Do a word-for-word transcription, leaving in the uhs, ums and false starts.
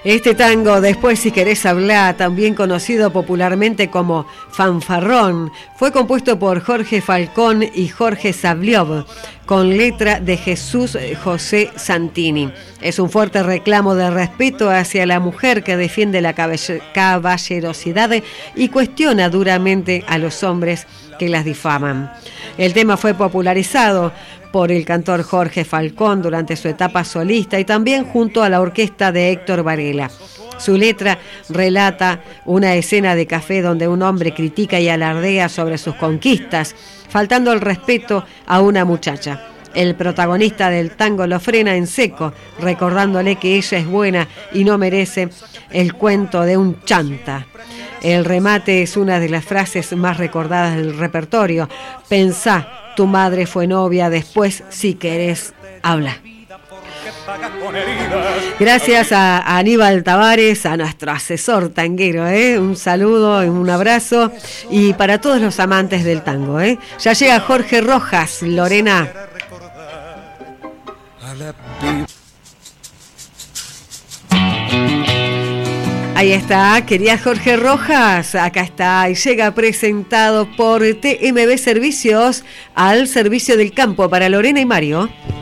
Este tango, Después si querés hablar, también conocido popularmente como Fanfarrón, fue compuesto por Jorge Falcón y Jorge Sabliov, con letra de Jesús José Santini. Es un fuerte reclamo de respeto hacia la mujer que defiende la caballerosidad y cuestiona duramente a los hombres que las difaman. El tema fue popularizado por el cantor Jorge Falcón durante su etapa solista y también junto a la orquesta de Héctor Varela. Su letra relata una escena de café donde un hombre critica y alardea sobre sus conquistas, faltando el respeto a una muchacha. El protagonista del tango lo frena en seco, recordándole que ella es buena y no merece el cuento de un chanta. El remate es una de las frases más recordadas del repertorio. Pensá, tu madre fue novia, después si querés, habla. Gracias a Aníbal Tavares, a nuestro asesor tanguero, ¿eh? Un saludo y un abrazo. Y para todos los amantes del tango, ¿eh? Ya llega Jorge Rojas, Lorena. Ahí está, quería Jorge Rojas, acá está, y llega presentado por T M B Servicios al servicio del campo para Lorena y Mario.